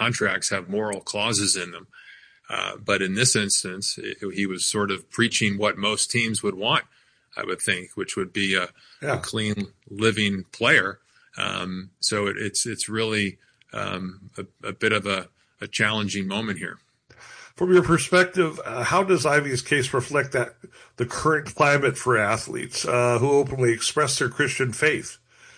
contracts have moral clauses in them. But in this instance, he was sort of preaching what most teams would want, I would think, which would be a clean living player. So it's really a bit of a challenging moment here. From your perspective, how does Ivey's case reflect that the current climate for athletes who openly express their Christian faith?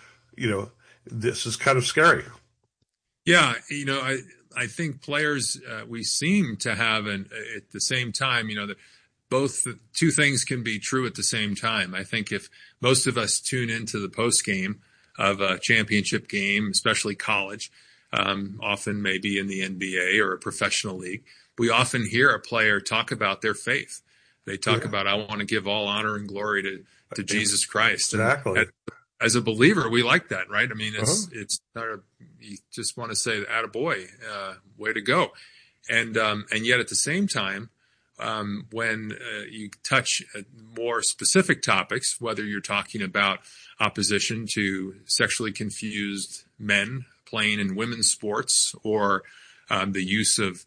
This is kind of scary. Yeah, I think players, we seem to have at the same time, both two things can be true at the same time. I think if most of us tune into the post game of a championship game, especially college, often maybe in the NBA or a professional league, we often hear a player talk about their faith. They talk about, I want to give all honor and glory to Jesus Christ. Exactly. And as a believer, we like that, right? I mean, it's not you just want to say, attaboy, way to go. And yet at the same time, when you touch more specific topics, whether you're talking about opposition to sexually confused men playing in women's sports or the use of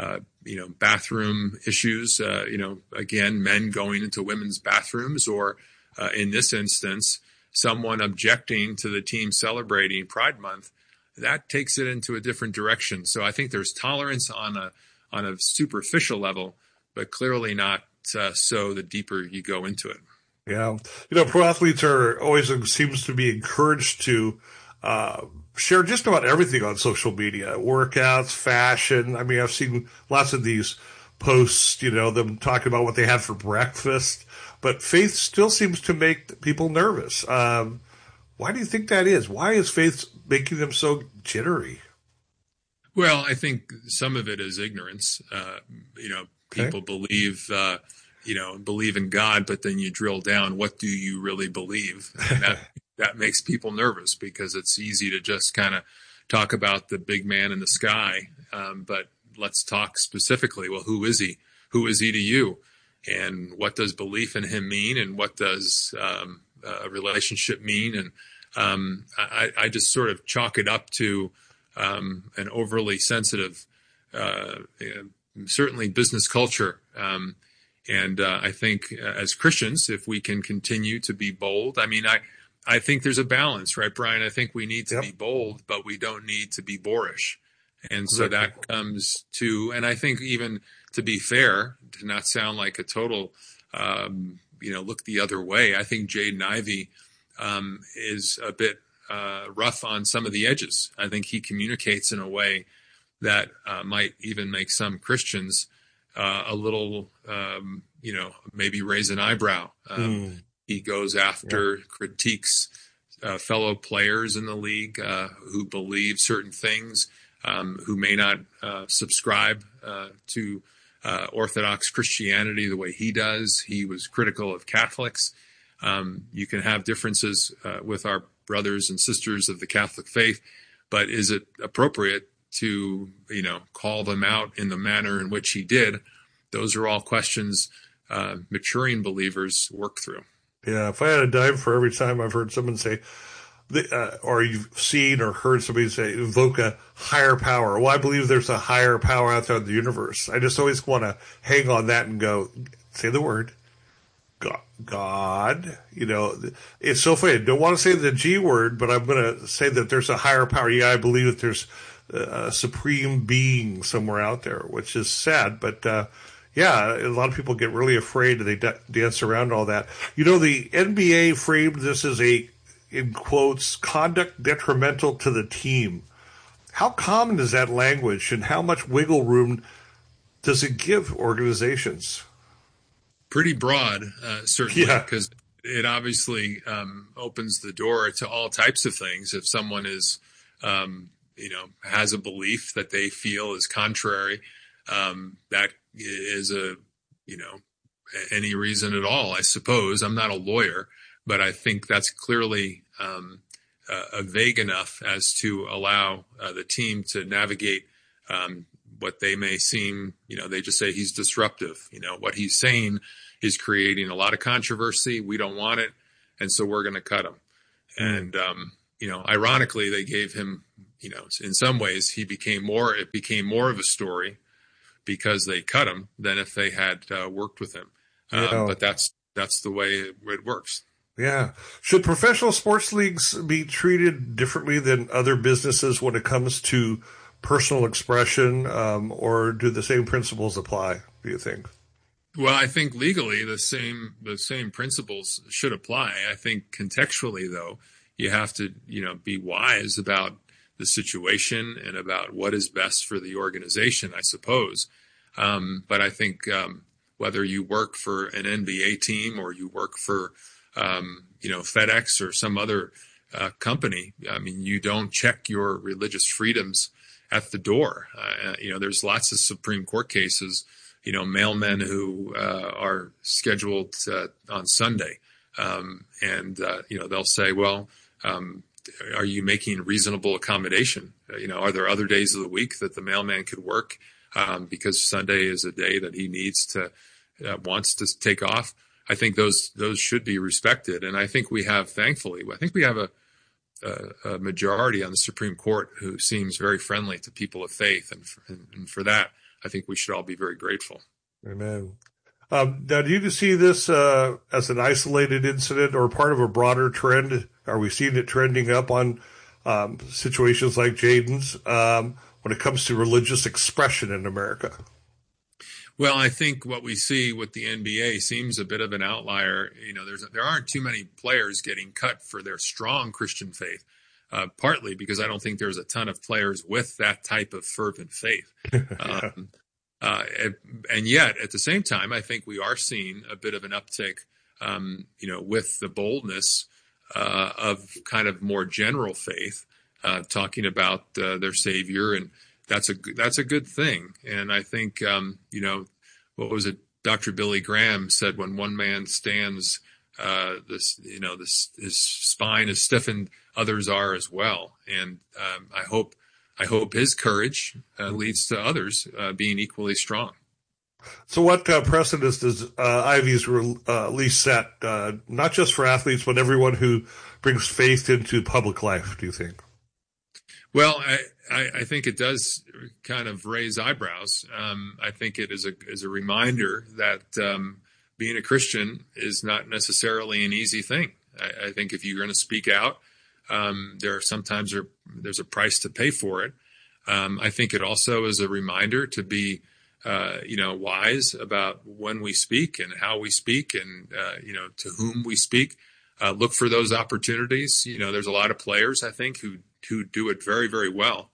bathroom issues, again, men going into women's bathrooms, or in this instance, someone objecting to the team celebrating Pride Month, that takes it into a different direction. So I think there's tolerance on a superficial level, but clearly not so the deeper you go into it. Yeah. Pro athletes are always seems to be encouraged to share just about everything on social media, workouts, fashion. I mean, I've seen lots of these posts, them talking about what they had for breakfast, but faith still seems to make people nervous. Why do you think that is? Why is faith making them so jittery? Well, I think some of it is ignorance. People believe, believe in God, but then you drill down, what do you really believe? And that makes people nervous because it's easy to just kind of talk about the big man in the sky. But let's talk specifically. Well, who is he? Who is he to you? And what does belief in him mean? And what does a relationship mean? And I just sort of chalk it up to an overly sensitive, certainly business culture. And I think as Christians, if we can continue to be bold, I think there's a balance, right, Brian? I think we need to be bold, but we don't need to be boorish. And so that comes to, and I think even to be fair, to not sound like a total, look the other way, I think Jaden Ivey is a bit rough on some of the edges. I think he communicates in a way that might even make some Christians a little, maybe raise an eyebrow. He goes after, critiques fellow players in the league who believe certain things, who may not subscribe to Orthodox Christianity the way he does. He was critical of Catholics. You can have differences with our brothers and sisters of the Catholic faith, but is it appropriate to, call them out in the manner in which he did? Those are all questions maturing believers work through. Yeah, if I had a dime for every time I've heard someone say, or you've seen or heard somebody say, invoke a higher power. Well, I believe there's a higher power out there in the universe. I just always want to hang on that and go, say the word, God. It's so funny. I don't want to say the G word, but I'm going to say that there's a higher power. Yeah, I believe that there's a supreme being somewhere out there, which is sad, but a lot of people get really afraid and they dance around all that. The NBA framed this as in quotes, conduct detrimental to the team. How common is that language, and how much wiggle room does it give organizations? Pretty broad, certainly, because it obviously opens the door to all types of things. If someone is, has a belief that they feel is contrary, that is any reason at all, I suppose. I'm not a lawyer, but I think that's clearly vague enough as to allow the team to navigate what they may seem, they just say he's disruptive. What he's saying is creating a lot of controversy. We don't want it. And so we're going to cut him. And, ironically, they gave him, in some ways it became more of a story because they cut him than if they had worked with him. But that's the way it works. Yeah. Should professional sports leagues be treated differently than other businesses when it comes to personal expression, or do the same principles apply, do you think? Well, I think legally the same principles should apply. I think contextually, though, you have to, be wise about the situation and about what is best for the organization, I suppose. But I think whether you work for an NBA team or you work for, FedEx or some other company, I mean, you don't check your religious freedoms at the door. There's lots of Supreme Court cases, mailmen who are scheduled on Sunday. They'll say, well, are you making reasonable accommodation? Are there other days of the week that the mailman could work because Sunday is a day that he wants to take off? I think those should be respected. And I think we have, thankfully, a majority on the Supreme Court who seems very friendly to people of faith. And for that, I think we should all be very grateful. Amen. Now, do you see this as an isolated incident or part of a broader trend? Are we seeing it trending up on situations like Jaden's when it comes to religious expression in America? Well, I think what we see with the NBA seems a bit of an outlier. There aren't too many players getting cut for their strong Christian faith, partly because I don't think there's a ton of players with that type of fervent faith. And yet, at the same time, I think we are seeing a bit of an uptick, with the boldness of kind of more general faith, talking about their Savior, and that's a good thing. And I think, what was it? Dr. Billy Graham said, when one man stands, his spine is stiffened, others are as well. And I hope his courage leads to others being equally strong. So what precedents does Ivy's release set, not just for athletes, but everyone who brings faith into public life, do you think? Well, I think it does kind of raise eyebrows. I think it is a reminder that being a Christian is not necessarily an easy thing. I think if you're going to speak out, there's a price to pay for it. I think it also is a reminder to be, wise about when we speak and how we speak and, to whom we speak. Look for those opportunities. There's a lot of players, I think, who do it very, very well.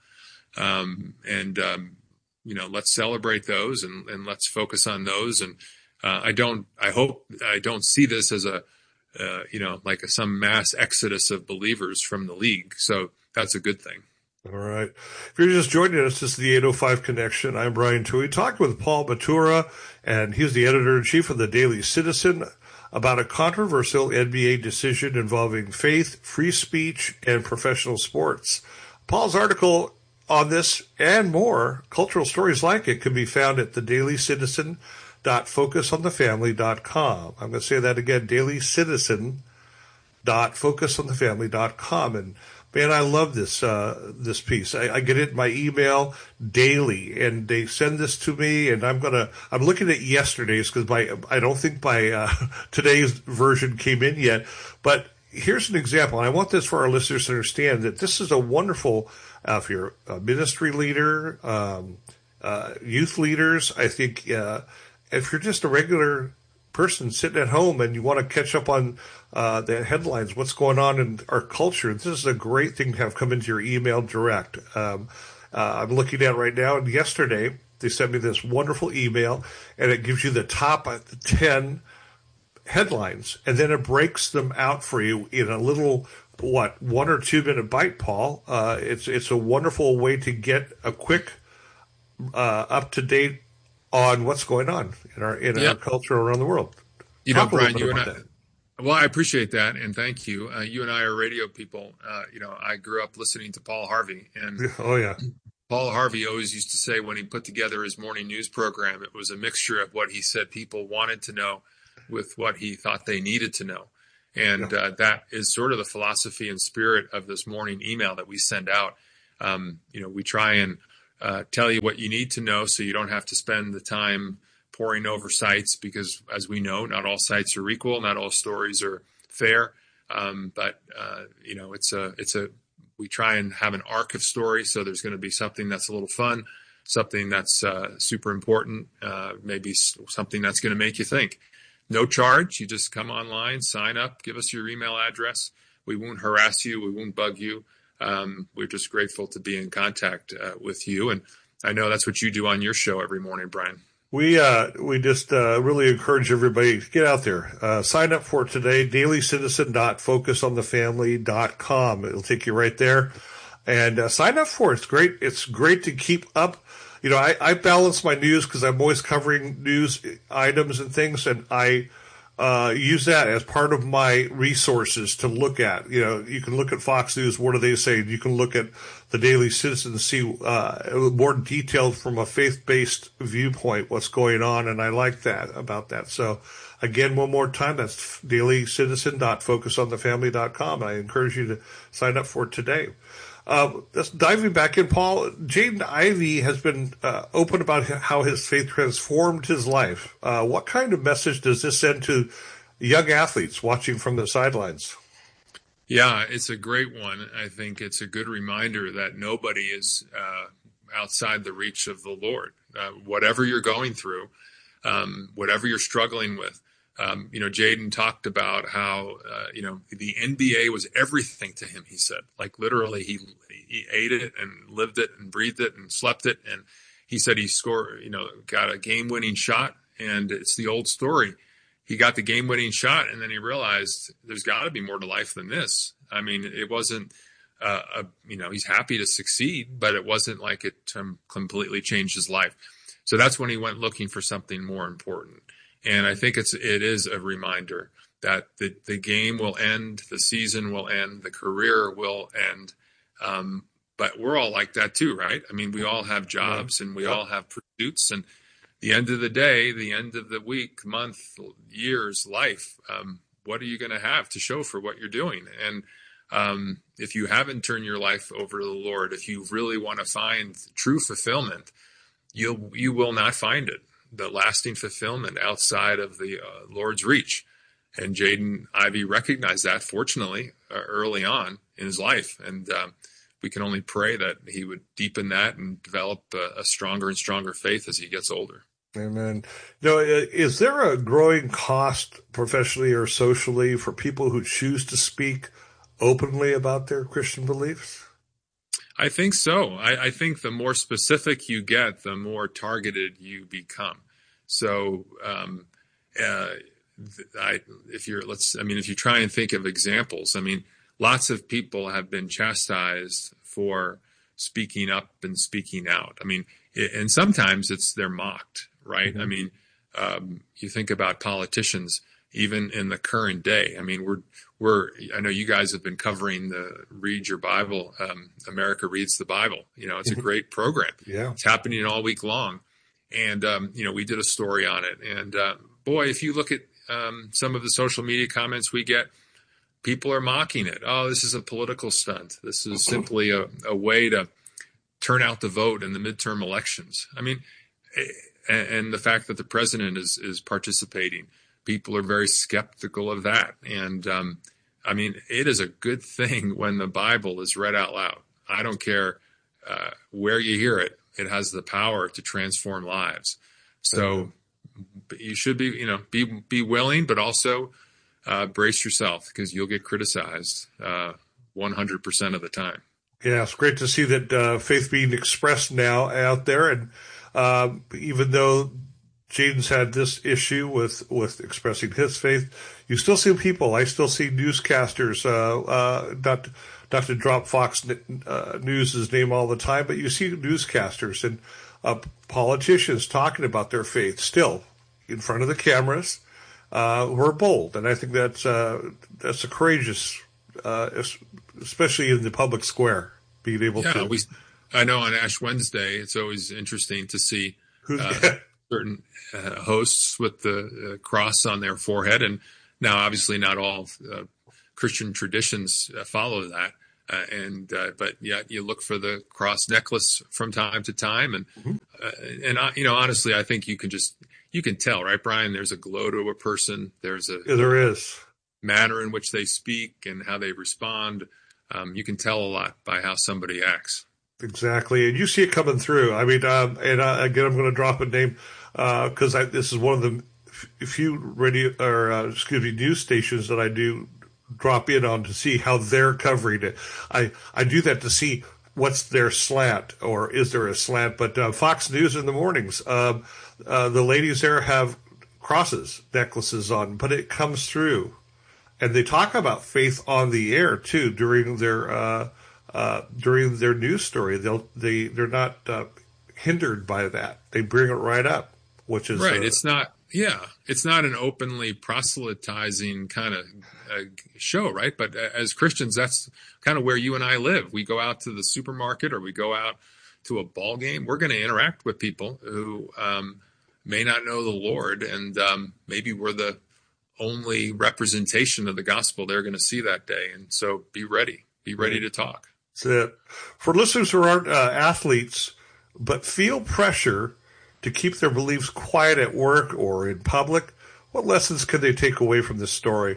Let's celebrate those and let's focus on those. And I hope I don't see this as some mass exodus of believers from the league. So that's a good thing. All right. If you're just joining us, this is the 805 Connection. I'm Brian Toohey. Talked with Paul Batura, and he's the editor-in-chief of the Daily Citizen, about a controversial NBA decision involving faith, free speech, and professional sports. Paul's article on this and more, cultural stories like it, can be found at thedailyscitizen.focusonthefamily.com. I'm going to say that again, dailyscitizen.focusonthefamily.com. And man, I love this piece. I get it in my email daily, and they send this to me, and I'm looking at yesterday's because I don't think my today's version came in yet. But here's an example, and I want this for our listeners to understand that this is a wonderful, if you're a ministry leader, youth leaders, I think, if you're just a regular person sitting at home and you want to catch up on the headlines, what's going on in our culture, this is a great thing to have come into your email direct. I'm looking at it right now, and yesterday they sent me this wonderful email, and it gives you the top 10 headlines, and then it breaks them out for you in a little, 1 or 2 minute bite, Paul. It's a wonderful way to get a quick up to date on what's going on in our culture around the world. Brian, you and I. Well, I appreciate that, and thank you. You and I are radio people. I grew up listening to Paul Harvey, and oh yeah, Paul Harvey always used to say when he put together his morning news program, it was a mixture of what he said people wanted to know with what he thought they needed to know, and that is sort of the philosophy and spirit of this morning email that we send out. We try and tell you what you need to know so you don't have to spend the time poring over sites, because as we know, not all sites are equal, not all stories are fair. But we try and have an arc of stories. So there's going to be something that's a little fun, something that's super important, maybe something that's going to make you think. No charge. You just come online, sign up, give us your email address. We won't harass you. We won't bug you. We're just grateful to be in contact with you. And I know that's what you do on your show every morning, Brian. We just really encourage everybody to get out there. Sign up for it today, dailycitizen.focusonthefamily.com. It'll take you right there. And sign up for it. It's great. It's great to keep up. I balance my news because I'm always covering news items and things, and I use that as part of my resources to look at. You can look at Fox News. What do they say? You can look at the Daily Citizen and see more detailed from a faith-based viewpoint what's going on, and I like that about that. So, again, one more time, that's dailycitizen.focusonthefamily.com. I encourage you to sign up for it today. Just diving back in, Paul, Jaden Ivey has been open about how his faith transformed his life. What kind of message does this send to young athletes watching from the sidelines? Yeah, it's a great one. I think it's a good reminder that nobody is outside the reach of the Lord. Whatever you're going through, whatever you're struggling with. Jaden talked about how, the NBA was everything to him, he said. Like literally he ate it and lived it and breathed it and slept it. And he said he got a game-winning shot. And it's the old story. He got the game-winning shot, and then he realized there's got to be more to life than this. I mean, it wasn't, he's happy to succeed, but it wasn't like it completely changed his life. So that's when he went looking for something more important. And I think it is a reminder that the game will end, the season will end, the career will end. But we're all like that too, right? I mean, we all have jobs and we all have pursuits, and the end of the day, the end of the week, month, years, life, what are you going to have to show for what you're doing? And if you haven't turned your life over to the Lord, if you really want to find true fulfillment, you will not find it. The lasting fulfillment outside of the Lord's reach. And Jaden Ivey recognized that, fortunately, early on in his life. And we can only pray that he would deepen that and develop a stronger and stronger faith as he gets older. Amen. Is there a growing cost professionally or socially for people who choose to speak openly about their Christian beliefs? I think so. I think the more specific you get, the more targeted you become. So, if you try and think of examples, lots of people have been chastised for speaking up and speaking out. And sometimes they're mocked, right? Mm-hmm. You think about politicians, even in the current day. I know you guys have been covering the Read Your Bible, America Reads the Bible. It's a great program. Yeah. It's happening all week long. And, we did a story on it. And, boy, if you look at some of the social media comments we get, people are mocking it. Oh, this is a political stunt. This is simply a way to turn out the vote in the midterm elections. And the fact that the president is participating, people are very skeptical of that. And, it is a good thing when the Bible is read out loud. I don't care where you hear it. It has the power to transform lives. So you should be willing, but also brace yourself, because you'll get criticized 100% of the time. Yeah, it's great to see that faith being expressed now out there. And even though Jaden's had this issue with expressing his faith, you still see people. I still see newscasters, not to drop Fox News' name all the time, but you see newscasters and politicians talking about their faith still in front of the cameras, who are bold. And I think that's a courageous, especially in the public square, being able to. I know on Ash Wednesday, it's always interesting to see certain hosts with the cross on their forehead. And now, obviously, not all Christian traditions follow that. But yeah, you look for the cross necklace from time to time, and honestly, I think you can tell, right, Brian? There's a glow to a person. There is manner in which they speak and how they respond. You can tell a lot by how somebody acts. Exactly, and you see it coming through. I mean, again, I'm going to drop a name because this is one of the few news stations that I do drop in on to see how they're covering it. I do that to see what's their slant, or is there a slant? But Fox News in the mornings, the ladies there have crosses, necklaces on, but it comes through, and they talk about faith on the air too during their news story. They're not hindered by that. They bring it right up, which is right. It's not an openly proselytizing kind of show, right? But as Christians, that's kind of where you and I live. We go out to the supermarket or we go out to a ball game. We're going to interact with people who may not know the Lord, and maybe we're the only representation of the gospel they're going to see that day. And so be ready to talk. That's it. For listeners who aren't athletes but feel pressure to keep their beliefs quiet at work or in public, what lessons can they take away from this story?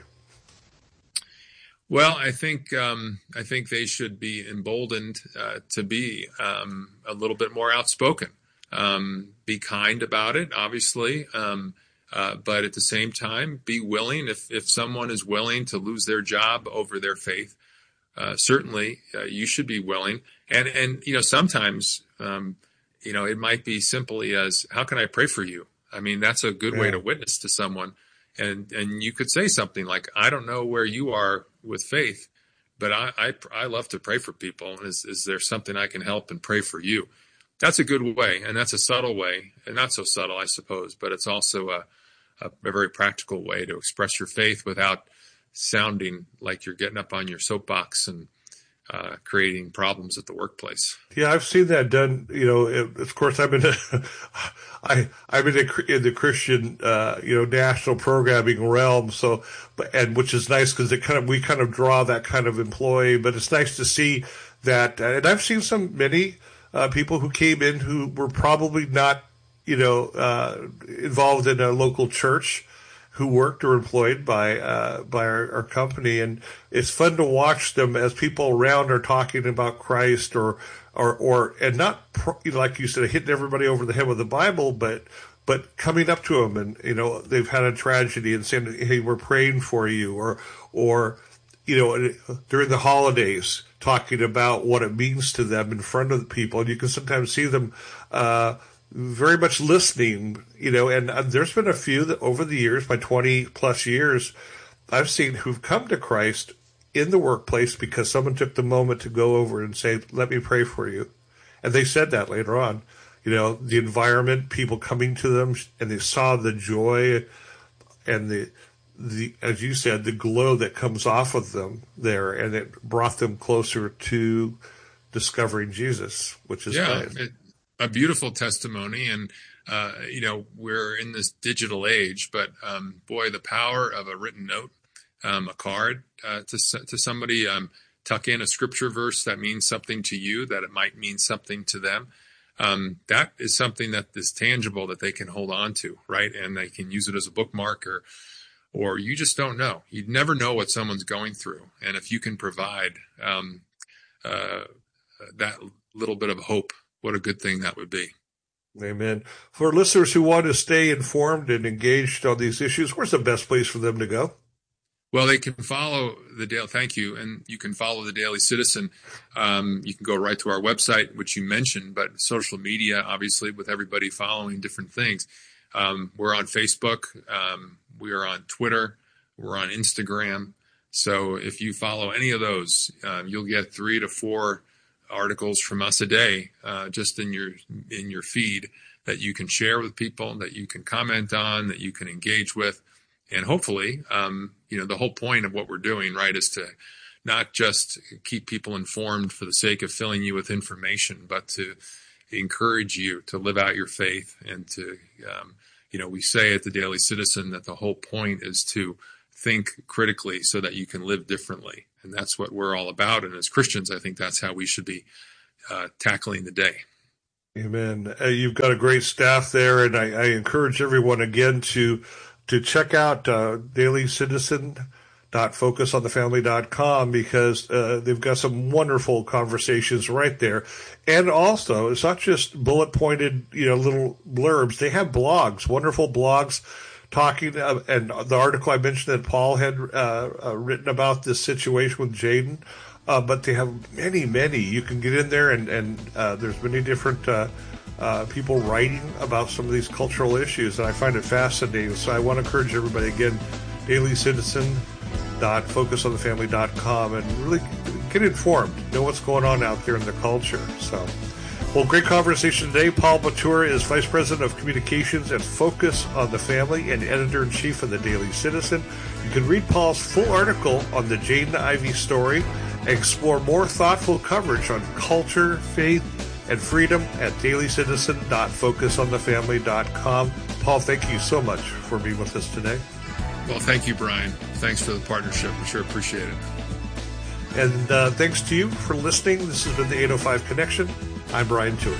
Well, I think they should be emboldened to be a little bit more outspoken. Be kind about it, obviously, but at the same time, be willing. If someone is willing to lose their job over their faith, certainly you should be willing. And sometimes it might be simply as, how can I pray for you? I mean, that's a good way to witness to someone. And you could say something like, I don't know where you are with faith, but I love to pray for people. Is there something I can help and pray for you? That's a good way, and that's a subtle way, and not so subtle, I suppose, but it's also a very practical way to express your faith without sounding like you're getting up on your soapbox and creating problems at the workplace. Yeah, I've seen that done. Of course, I'm in the Christian, national programming realm. So, which is nice because we kind of draw that kind of employee. But it's nice to see that, and I've seen many people who came in who were probably not, involved in a local church, who worked or employed by our company, and it's fun to watch them as people around are talking about Christ or and not like you said, hitting everybody over the head with the Bible, but coming up to them and they've had a tragedy and saying, hey, we're praying for you, or during the holidays talking about what it means to them in front of the people, and you can sometimes see them very much listening, and there's been a few that over the years, my 20 plus years, I've seen who've come to Christ in the workplace because someone took the moment to go over and say, let me pray for you. And they said that later on, the environment, people coming to them, and they saw the joy and the, as you said, the glow that comes off of them there, and it brought them closer to discovering Jesus, which is nice. A beautiful testimony, and we're in this digital age, but boy, the power of a written note, a card to somebody, tuck in a scripture verse that means something to you, that it might mean something to them. That is something that is tangible that they can hold on to, right? And they can use it as a bookmark, or you just don't know. You never know what someone's going through, and if you can provide that little bit of hope, what a good thing that would be. Amen. For listeners who want to stay informed and engaged on these issues, where's the best place for them to go? Well, they can follow the Daily. Thank you. And you can follow the Daily Citizen. You can go right to our website, which you mentioned, but social media, obviously, with everybody following different things. We're on Facebook. We are on Twitter. We're on Instagram. So if you follow any of those, you'll get 3 to 4 articles from us a day, just in your feed, that you can share with people, that you can comment on, that you can engage with. And hopefully, the whole point of what we're doing, right, is to not just keep people informed for the sake of filling you with information, but to encourage you to live out your faith and to, we say at the Daily Citizen that the whole point is to think critically so that you can live differently. And that's what we're all about. And as Christians, I think that's how we should be tackling the day. Amen. You've got a great staff there, and I encourage everyone again to check out dailycitizen.focusonthefamily.com, because they've got some wonderful conversations right there. And also, it's not just bullet pointed, little blurbs. They have blogs, wonderful blogs talking, and the article I mentioned that Paul had written about this situation with Jaden. But they have many. You can get in there, and there's many different people writing about some of these cultural issues, and I find it fascinating. So I want to encourage everybody, again, dailycitizen.focusonthefamily.com, and really get informed, know what's going on out there in the culture. So, well, great conversation today. Paul Batura is Vice President of Communications at Focus on the Family and Editor-in-Chief of the Daily Citizen. You can read Paul's full article on the Jaden Ivey story, explore more thoughtful coverage on culture, faith, and freedom at dailycitizen.focusonthefamily.com. Paul, thank you so much for being with us today. Well, thank you, Brian. Thanks for the partnership. We sure appreciate it. And thanks to you for listening. This has been the 805 Connection. I'm Brian Toohey.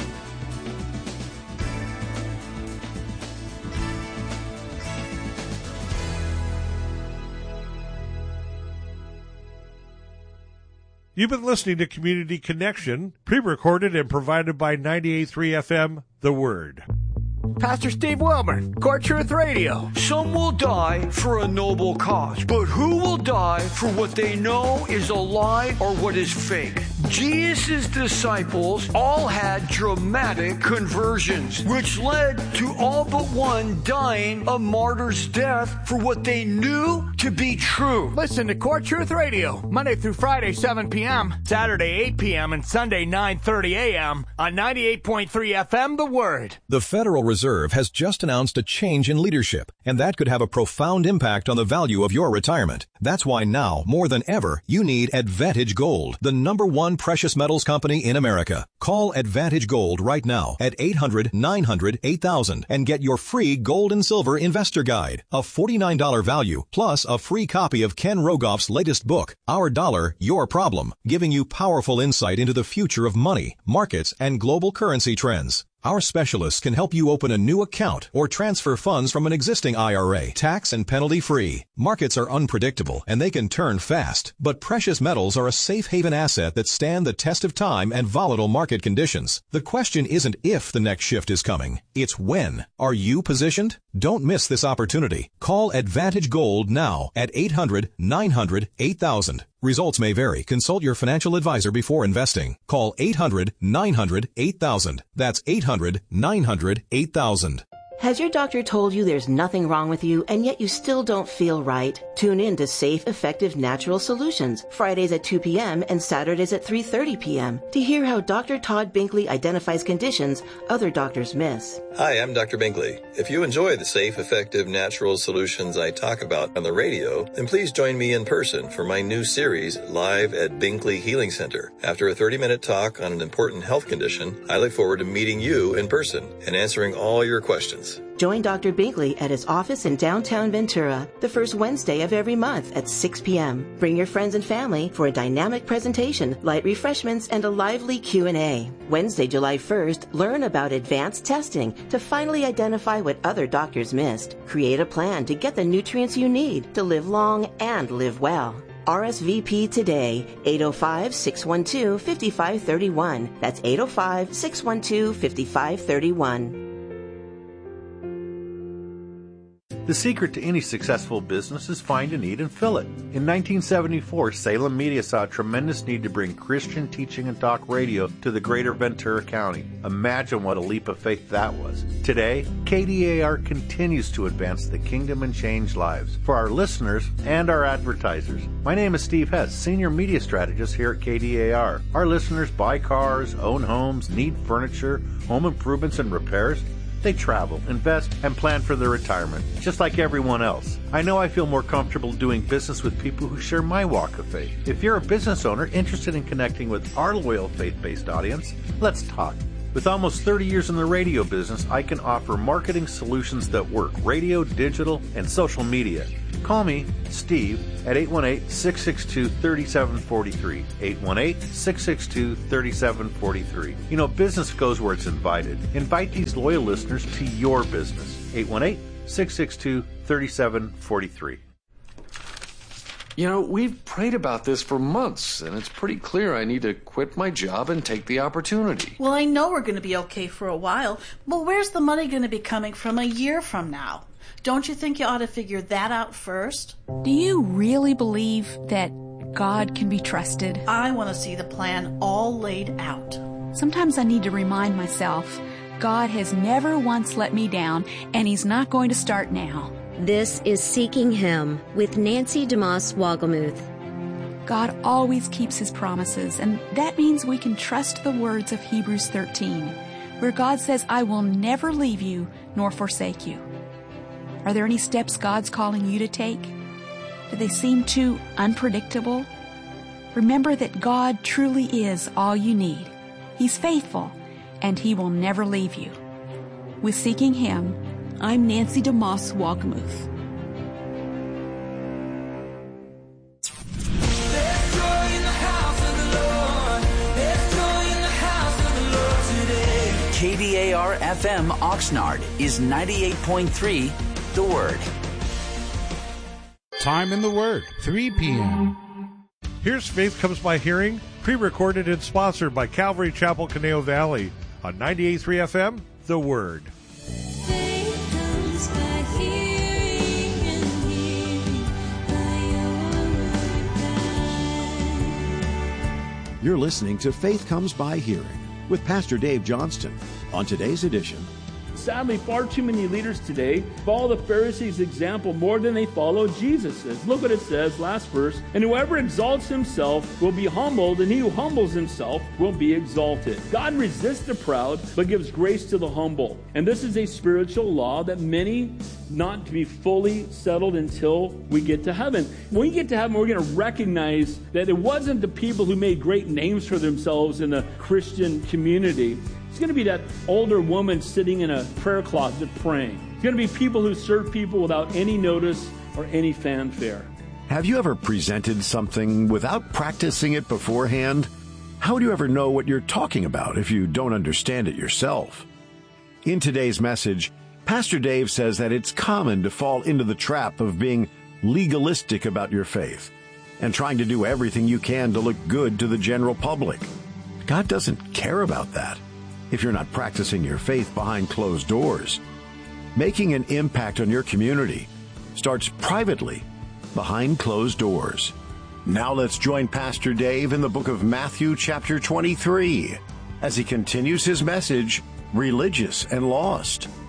You've been listening to Community Connection, pre-recorded and provided by 98.3 FM, The Word. Pastor Steve Wilburn, Core Truth Radio. Some will die for a noble cause, but who will die for what they know is a lie or what is fake? Jesus' disciples all had dramatic conversions, which led to all but one dying a martyr's death for what they knew to be true. Listen to Core Truth Radio, Monday through Friday, 7 p.m., Saturday, 8 p.m., and Sunday, 9:30 a.m. on 98.3 FM, The Word. The Federal Reserve has just announced a change in leadership, and that could have a profound impact on the value of your retirement. That's why now, more than ever, you need Advantage Gold, the #1 precious metals company in America. Call Advantage Gold right now at 800-900-8000 and get your free gold and silver investor guide, a $49 value, plus a free copy of Ken Rogoff's latest book, Our Dollar, Your Problem, giving you powerful insight into the future of money, markets, and global currency trends. Our specialists can help you open a new account or transfer funds from an existing IRA, tax and penalty free. Markets are unpredictable and they can turn fast, but precious metals are a safe haven asset that stand the test of time and volatile market conditions. The question isn't if the next shift is coming, it's when. Are you positioned? Don't miss this opportunity. Call Advantage Gold now at 800-900-8000. Results may vary. Consult your financial advisor before investing. Call 800-900-8000. That's 800-900-8000. Has your doctor told you there's nothing wrong with you and yet you still don't feel right? Tune in to Safe, Effective Natural Solutions, Fridays at 2 p.m. and Saturdays at 3:30 p.m. to hear how Dr. Todd Binkley identifies conditions other doctors miss. Hi, I'm Dr. Binkley. If you enjoy the safe, effective, natural solutions I talk about on the radio, then please join me in person for my new series, Live at Binkley Healing Center. After a 30-minute talk on an important health condition, I look forward to meeting you in person and answering all your questions. Join Dr. Binkley at his office in downtown Ventura the first Wednesday of every month at 6 p.m. Bring your friends and family for a dynamic presentation, light refreshments, and a lively Q&A. Wednesday, July 1st, learn about advanced testing to finally identify what other doctors missed. Create a plan to get the nutrients you need to live long and live well. RSVP today, 805-612-5531. That's 805-612-5531. The secret to any successful business is find a need and fill it. In 1974, Salem Media saw a tremendous need to bring Christian teaching and talk radio to the greater Ventura County. Imagine what a leap of faith that was. Today, KDAR continues to advance the kingdom and change lives for our listeners and our advertisers. My name is Steve Hess, Senior Media Strategist here at KDAR. Our listeners buy cars, own homes, need furniture, home improvements and repairs. They travel, invest, and plan for their retirement, just like everyone else. I know I feel more comfortable doing business with people who share my walk of faith. If you're a business owner interested in connecting with our loyal faith-based audience, let's talk. With almost 30 years in the radio business, I can offer marketing solutions that work, radio, digital, and social media. Call me, Steve, at 818-662-3743. 818-662-3743. You know, business goes where it's invited. Invite these loyal listeners to your business. 818-662-3743. You know, we've prayed about this for months, and it's pretty clear I need to quit my job and take the opportunity. Well, I know we're going to be okay for a while, but where's the money going to be coming from a year from now? Don't you think you ought to figure that out first? Do you really believe that God can be trusted? I want to see the plan all laid out. Sometimes I need to remind myself, God has never once let me down, and He's not going to start now. This is Seeking Him with Nancy DeMoss Wogelmuth. God always keeps His promises, and that means we can trust the words of Hebrews 13, where God says, I will never leave you nor forsake you. Are there any steps God's calling you to take? Do they seem too unpredictable? Remember that God truly is all you need. He's faithful, and He will never leave you. With Seeking Him, I'm Nancy DeMoss Wogelmuth. KDAR FM Oxnard is 98.3 The Word. Time in the Word, 3 p.m. Here's Faith Comes by Hearing, pre-recorded and sponsored by Calvary Chapel, Conejo Valley on 98.3 FM, The Word. You're listening to Faith Comes by Hearing with Pastor Dave Johnston. On today's edition, sadly, far too many leaders today follow the Pharisees' example more than they follow Jesus's. Look what it says, last verse. And whoever exalts himself will be humbled, and he who humbles himself will be exalted. God resists the proud, but gives grace to the humble. And this is a spiritual law that many not to be fully settled until we get to heaven. When we get to heaven, we're going to recognize that it wasn't the people who made great names for themselves in the Christian community. It's going to be that older woman sitting in a prayer closet praying. It's going to be people who serve people without any notice or any fanfare. Have you ever presented something without practicing it beforehand? How would you ever know what you're talking about if you don't understand it yourself? In today's message, Pastor Dave says that it's common to fall into the trap of being legalistic about your faith and trying to do everything you can to look good to the general public. God doesn't care about that if you're not practicing your faith behind closed doors. Making an impact on your community starts privately behind closed doors. Now let's join Pastor Dave in the book of Matthew chapter 23 as he continues his message, Religious and Lost.